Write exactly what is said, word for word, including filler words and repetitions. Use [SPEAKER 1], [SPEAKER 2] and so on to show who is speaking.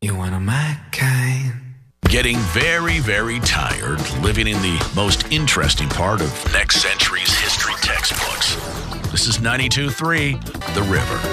[SPEAKER 1] You one of my kind.
[SPEAKER 2] Getting very, very tired living in the most interesting part of next century's history textbooks. This is ninety-two point three The River.